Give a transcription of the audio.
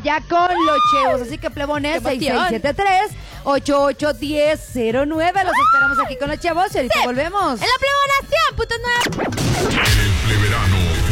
ya con los chevos. Así que plebones, 6673-881009. Los esperamos aquí con los chevos y ahorita volvemos. En la plebonación, puto nueva. El Pleverano